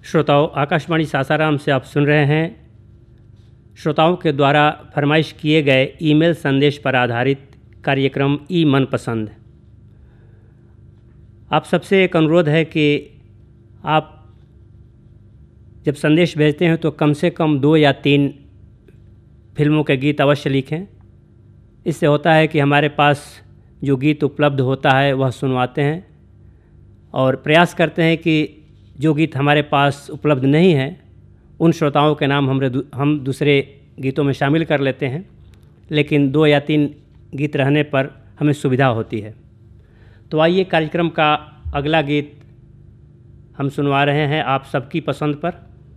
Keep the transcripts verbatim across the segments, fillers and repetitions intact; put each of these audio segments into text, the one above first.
श्रोताओं, आकाशवाणी सासाराम से आप सुन रहे हैं श्रोताओं के द्वारा फरमाइश किए गए ईमेल संदेश पर आधारित कार्यक्रम ई मनपसंद। आप सबसे एक अनुरोध है कि आप जब संदेश भेजते हैं तो कम से कम दो या तीन फिल्मों के गीत अवश्य लिखें। इससे होता है कि हमारे पास जो गीत उपलब्ध होता है वह सुनवाते हैं और प्रयास करते हैं कि जो गीत हमारे पास उपलब्ध नहीं है उन श्रोताओं के नाम हम हम दूसरे गीतों में शामिल कर लेते हैं, लेकिन दो या तीन गीत रहने पर हमें सुविधा होती है। तो आइए कार्यक्रम का अगला गीत हम सुनवा रहे हैं आप सबकी पसंद पर।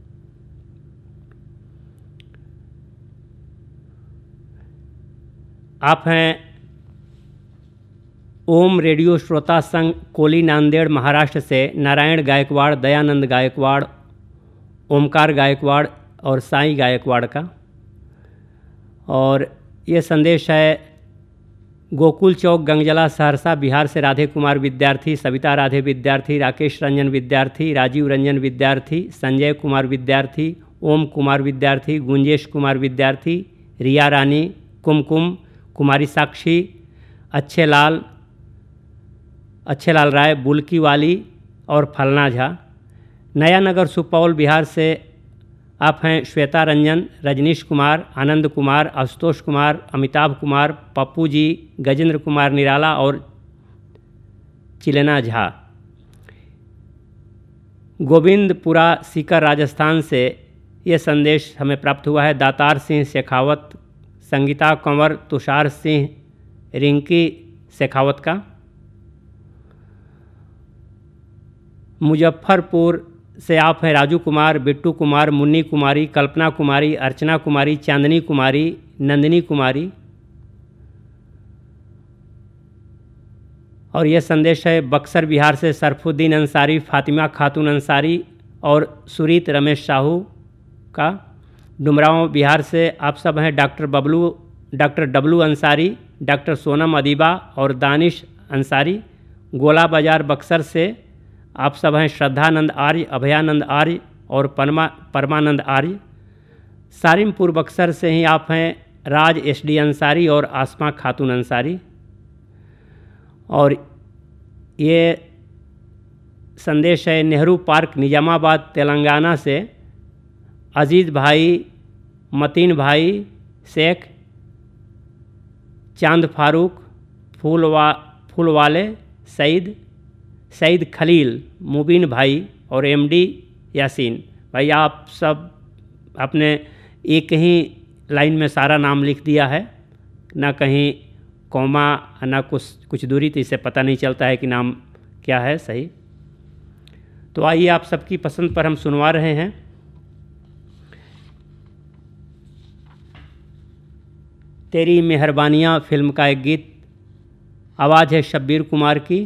आप हैं ओम रेडियो श्रोता संघ कोली नांदेड़ महाराष्ट्र से नारायण गायकवाड़, दयानंद गायकवाड़, ओमकार गायकवाड़ और साईं गायकवाड़ का। और ये संदेश है गोकुल चौक गंगजला सहरसा बिहार से राधे कुमार विद्यार्थी, सविता राधे विद्यार्थी, राकेश रंजन विद्यार्थी, राजीव रंजन विद्यार्थी, संजय कुमार विद्यार्थी, ओम कुमार विद्यार्थी, गुंजेश कुमार विद्यार्थी, रिया रानी, कुमकुम, कुमारी साक्षी, अच्छे लाल अच्छे लाल राय, बुल्की वाली और फलना झा। नया नगर सुपौल बिहार से आप हैं श्वेता रंजन, रजनीश कुमार, आनंद कुमार, आशुतोष कुमार, अमिताभ कुमार, पप्पू जी, गजेंद्र कुमार निराला और चिलेना झा। गोविंदपुरा सीकर राजस्थान से ये संदेश हमें प्राप्त हुआ है दातार सिंह शेखावत, संगीता कंवर, तुषार सिंह, रिंकी शेखावत का। मुजफ्फरपुर से आप हैं राजू कुमार, बिट्टू कुमार, मुन्नी कुमारी, कल्पना कुमारी, अर्चना कुमारी, चांदनी कुमारी, नंदिनी कुमारी। और यह संदेश है बक्सर बिहार से सरफुद्दीन अंसारी, फातिमा खातून अंसारी और सुरीत रमेश साहू का। डुमरांव बिहार से आप सब हैं doctor Bablu doctor Dablu Ansari, doctor Sonam Adiba और दानिश अंसारी। गोला बाजार बक्सर से आप सब हैं श्रद्धानंद आर्य, अभयानंद आर्य और परमा परमानंद आर्य। सारिमपुर बक्सर से ही आप हैं राज एस डी अंसारी और आसमा खातून अंसारी। और ये संदेश है नेहरू पार्क निजामाबाद तेलंगाना से अजीज़ भाई, मतीन भाई शेख, चांद फारूक, फूलवा फूलवाले सईद, सईद खलील, मुबीन भाई और एमडी यासीन भाई। आप सब आपने एक ही लाइन में सारा नाम लिख दिया है, ना कहीं कॉमा ना कुछ कुछ दूरी, तो इससे पता नहीं चलता है कि नाम क्या है सही। तो आइए आप सबकी पसंद पर हम सुनवा रहे हैं तेरी मेहरबानियाँ फिल्म का एक गीत। आवाज़ है शब्बीर कुमार की,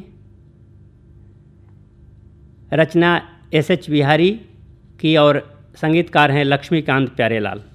रचना एस एच बिहारी की और संगीतकार हैं लक्ष्मीकांत प्यारेलाल।